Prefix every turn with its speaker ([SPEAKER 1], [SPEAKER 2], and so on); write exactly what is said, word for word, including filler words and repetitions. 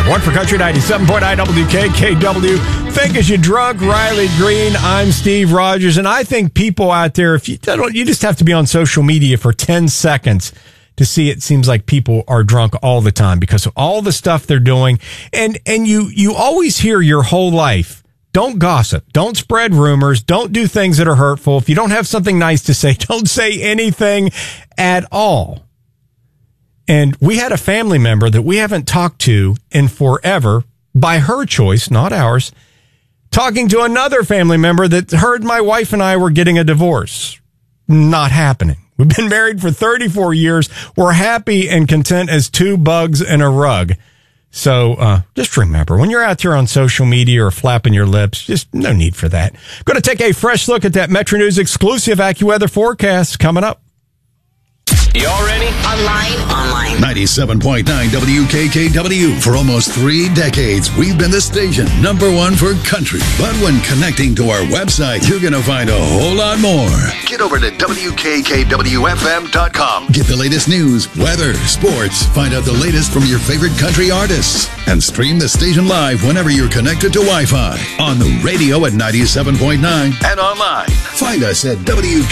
[SPEAKER 1] One for Country, ninety-seven point nine W K K W. Think as you drunk, Riley Green. I'm Steve Rogers, and I think people out there, if you don't, you just have to be on social media for ten seconds to see it seems like people are drunk all the time because of all the stuff they're doing. And, and you, you always hear your whole life, don't gossip, don't spread rumors, don't do things that are hurtful. If you don't have something nice to say, don't say anything at all. And we had a family member that we haven't talked to in forever by her choice, not ours, talking to another family member that heard my wife and I were getting a divorce. Not happening. We've been married for thirty-four years. We're happy and content as two bugs in a rug. So uh, just remember, when you're out there on social media or flapping your lips, just no need for that. Going to take a fresh look at that Metro News exclusive AccuWeather forecast coming up.
[SPEAKER 2] Y'all ready?
[SPEAKER 3] Online, online.
[SPEAKER 4] ninety-seven point nine W K K W. For almost three decades, we've been the station number one for country. But when connecting to our website, you're going to find a whole lot more. Get over to W K K W F M dot com. Get the latest news, weather, sports. Find out the latest from your favorite country artists. And stream the station live whenever you're connected to Wi-Fi. On the radio at ninety-seven point nine and online. Find us at W